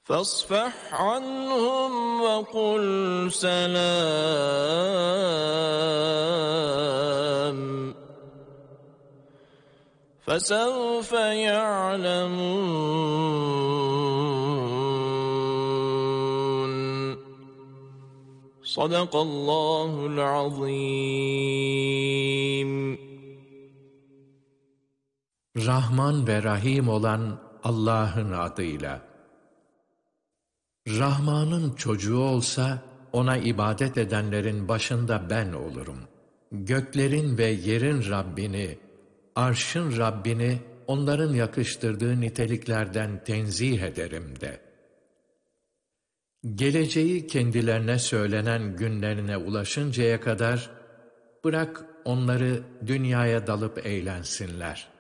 فاصفح عنهم وقل سلام فسوف يعلمون. صدق الله العظيم. Rahman ve Rahim olan Allah'ın adıyla. Rahman'ın çocuğu olsa, ona ibadet edenlerin başında ben olurum. Göklerin ve yerin Rabbini, arşın Rabbini, onların yakıştırdığı niteliklerden tenzih ederim de. Geleceği kendilerine söylenen günlerine ulaşıncaya kadar, bırak onları dünyaya dalıp eğlensinler.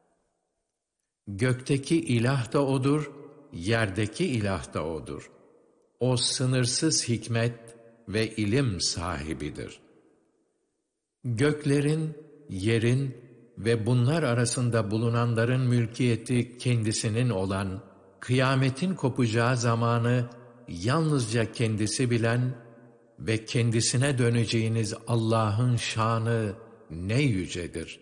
Gökteki ilah da O'dur, yerdeki ilah da O'dur. O sınırsız hikmet ve ilim sahibidir. Göklerin, yerin ve bunlar arasında bulunanların mülkiyeti kendisinin olan, kıyametin kopacağı zamanı yalnızca kendisi bilen ve kendisine döneceğiniz Allah'ın şanı ne yücedir.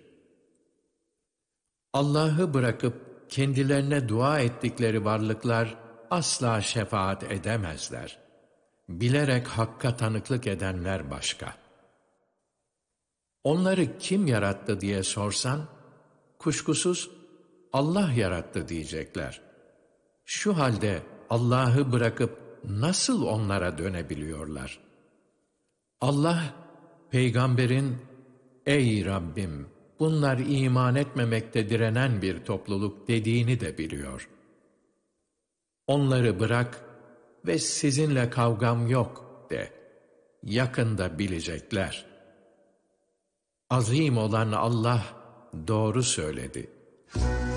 Allah'ı bırakıp kendilerine dua ettikleri varlıklar asla şefaat edemezler. Bilerek Hakk'a tanıklık edenler başka. Onları kim yarattı diye sorsan, kuşkusuz Allah yarattı diyecekler. Şu halde Allah'ı bırakıp nasıl onlara dönebiliyorlar? Allah, peygamberin, "Ey Rabbim, bunlar iman etmemekte direnen bir topluluk" dediğini de biliyor. Onları bırak ve sizinle kavgam yok de. Yakında bilecekler. Azim olan Allah doğru söyledi.